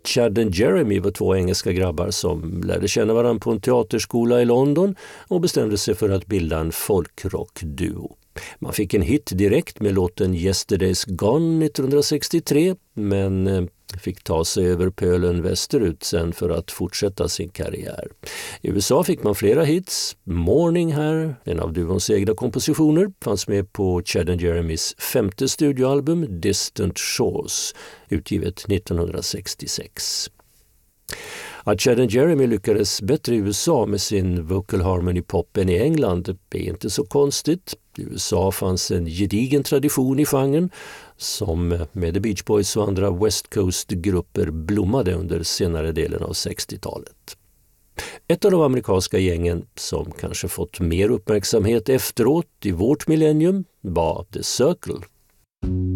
Chad and Jeremy var två engelska grabbar som lärde känna varandra på en teaterskola i London och bestämde sig för att bilda en folkrockduo. Man fick en hit direkt med låten Yesterday's Gone 1963, men fick ta sig över pölen västerut sen för att fortsätta sin karriär. I USA fick man flera hits. Morning här, en av duons egna kompositioner, fanns med på Chad and Jeremys 5:e studioalbum Distant Shores, utgivet 1966. Att Chad and Jeremy lyckades bättre i USA med sin vocal harmony pop än i England är inte så konstigt. I USA fanns en gedigen tradition i genren som med The Beach Boys och andra West Coast-grupper blommade under senare delen av 60-talet. Ett av de amerikanska gängen som kanske fått mer uppmärksamhet efteråt i vårt millennium var The Circle.